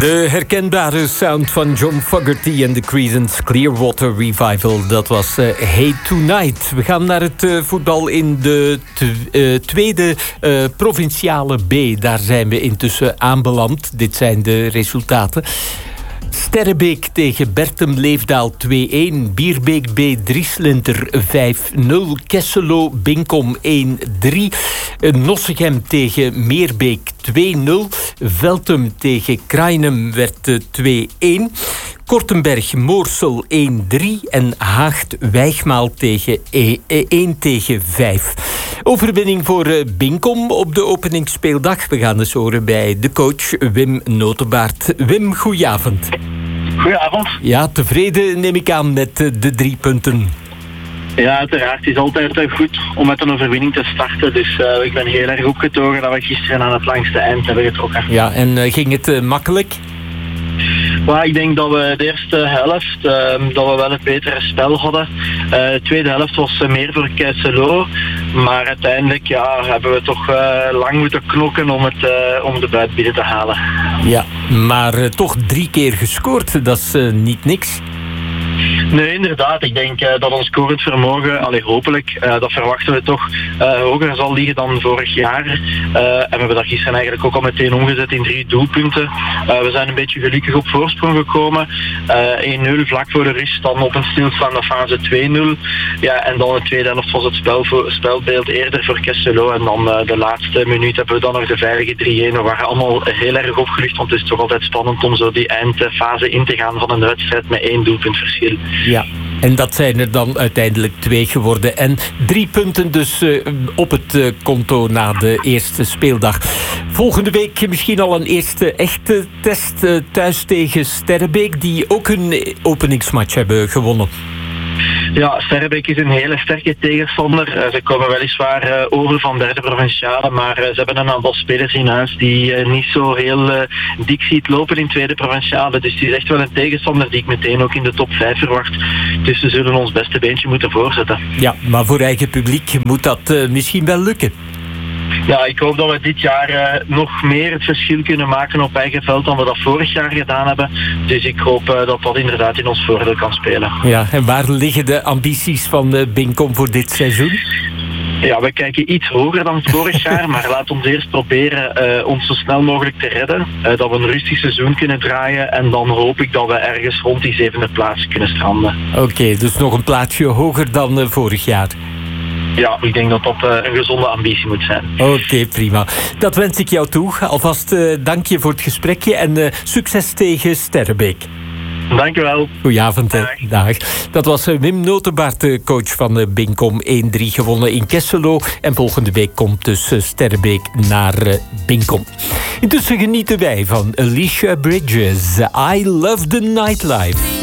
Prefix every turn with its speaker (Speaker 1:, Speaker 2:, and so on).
Speaker 1: De herkenbare sound van John Fogerty en de Creedence Clearwater Revival. Dat was Hey Tonight. We gaan naar het voetbal in de tweede provinciale B. Daar zijn we intussen aanbeland. Dit zijn de resultaten. Sterrebeek tegen Bertem Leefdaal 2-1. Bierbeek B Drieslinter 5-0. Kesselo Binkom 1-3. Nossegem tegen Meerbeek 2-0. Veltum tegen Krainem werd 2-1. Kortenberg Moorsel 1-3 en Haagt Wijgmaal tegen 1-5. Overwinning voor Binkom op de openingsspeeldag. We gaan eens horen bij de coach Wim Notebaert. Wim, goedenavond.
Speaker 2: Goedenavond.
Speaker 1: Ja, tevreden neem ik aan met de 3 punten.
Speaker 2: Ja, uiteraard. Het is altijd goed om met een overwinning te starten. Dus ik ben heel erg opgetogen dat we gisteren aan het langste eind hebben getrokken.
Speaker 1: Ja, en ging het makkelijk?
Speaker 2: Maar ik denk dat we de eerste helft dat we wel het betere spel hadden. De tweede helft was meer voor Kesselo. Maar uiteindelijk hebben we toch lang moeten knokken om de buit binnen te halen.
Speaker 1: Ja, maar toch 3 keer gescoord. Dat is niet niks.
Speaker 2: Nee, inderdaad. Ik denk dat ons scorend vermogen, hopelijk, dat verwachten we toch, hoger zal liggen dan vorig jaar. En we hebben dat gisteren eigenlijk ook al meteen omgezet in 3 doelpunten. We zijn een beetje gelukkig op voorsprong gekomen. 1-0 vlak voor de rust, dan op een stilstaande fase 2-0. Ja, en dan in de tweede helft was het spelbeeld eerder voor Kesselo. En dan de laatste minuut hebben we dan nog de veilige 3-1. We waren allemaal heel erg opgelucht, want het is toch altijd spannend om zo die eindfase in te gaan van een wedstrijd met 1 doelpunt verschil.
Speaker 1: Ja, en dat zijn er dan uiteindelijk 2 geworden. En 3 punten dus op het konto na de eerste speeldag. Volgende week misschien al een eerste echte test thuis tegen Sterrebeek, die ook hun openingsmatch hebben gewonnen.
Speaker 2: Ja, Sterrebeek is een hele sterke tegenstander. Ze komen weliswaar over van derde provinciale, maar ze hebben een aantal spelers in huis die niet zo heel dik ziet lopen in tweede provinciale. Dus het is echt wel een tegenstander die ik meteen ook in de top 5 verwacht. Dus we zullen ons beste beentje moeten voorzetten.
Speaker 1: Ja, maar voor eigen publiek moet dat misschien wel lukken.
Speaker 2: Ja, ik hoop dat we dit jaar nog meer het verschil kunnen maken op eigen veld dan we dat vorig jaar gedaan hebben. Dus ik hoop dat dat inderdaad in ons voordeel kan spelen.
Speaker 1: Ja, en waar liggen de ambities van Binkom voor dit seizoen?
Speaker 2: Ja, we kijken iets hoger dan vorig jaar, maar laat ons eerst proberen ons zo snel mogelijk te redden. Dat we een rustig seizoen kunnen draaien en dan hoop ik dat we ergens rond die 7e plaats kunnen stranden. Oké,
Speaker 1: dus nog een plaatsje hoger dan vorig jaar.
Speaker 2: Ja, ik denk dat dat een gezonde ambitie moet zijn.
Speaker 1: Oké, prima. Dat wens ik jou toe. Alvast dank je voor het gesprekje en succes tegen Sterrebeek.
Speaker 2: Dank u wel.
Speaker 1: Goedenavond. Dag. Dat was Wim Notebaert, de coach van Binkom. 1-3 gewonnen in Kesselo. En volgende week komt dus Sterrebeek naar Binkom. Intussen genieten wij van Alicia Bridges. I Love the Nightlife.